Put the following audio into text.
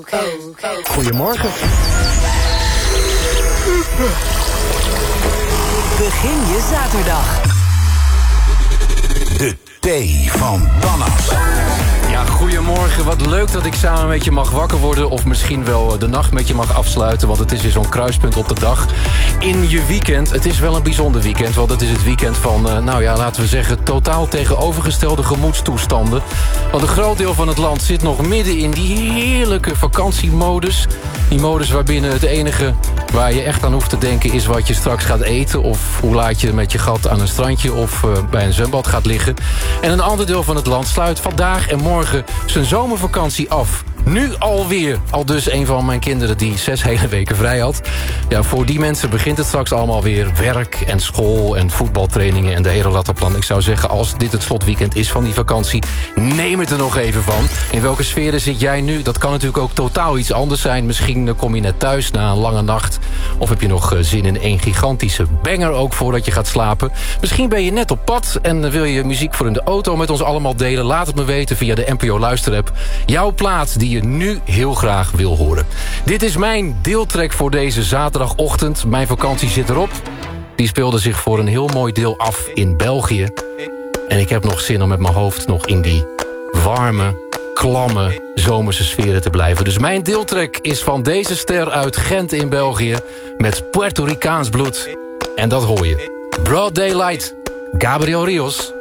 Goedemorgen. Begin je zaterdag. De thee van Bannas. Ja, goedemorgen. Wat leuk dat ik samen met je mag wakker worden. Of misschien wel de nacht met je mag afsluiten. Want het is weer zo'n kruispunt op de dag. In je weekend. Het is wel een bijzonder weekend. Want het is het weekend van, laten we zeggen, totaal tegenovergestelde gemoedstoestanden. Want een groot deel van het land zit nog midden in die heerlijke vakantiemodus. Die modus waarbinnen het enige waar je echt aan hoeft te denken is wat je straks gaat eten. Of hoe laat je met je gat aan een strandje of bij een zwembad gaat liggen. En een ander deel van het land sluit vandaag en morgen zijn zomervakantie af. Nu alweer. Al dus een van mijn kinderen die 6 hele weken vrij had. Ja, voor die mensen begint het straks allemaal weer. Werk en school en voetbaltrainingen en de hele rattenplan. Ik zou zeggen, als dit het slotweekend is van die vakantie, neem het er nog even van. In welke sferen zit jij nu? Dat kan natuurlijk ook totaal iets anders zijn. Misschien kom je net thuis na een lange nacht. Of heb je nog zin in een gigantische banger ook voordat je gaat slapen. Misschien ben je net op pad en wil je muziek voor in de auto met ons allemaal delen. Laat het me weten via de NPO Luisterapp. Jouw plaat die je nu heel graag wil horen. Dit is mijn deeltrack voor deze zaterdagochtend. Mijn vakantie zit erop. Die speelde zich voor een heel mooi deel af in België. En ik heb nog zin om met mijn hoofd nog in die warme, klamme zomerse sferen te blijven. Dus mijn deeltrack is van deze ster uit Gent in België met Puerto Ricaans bloed. En dat hoor je. Broad Daylight, Gabriel Rios.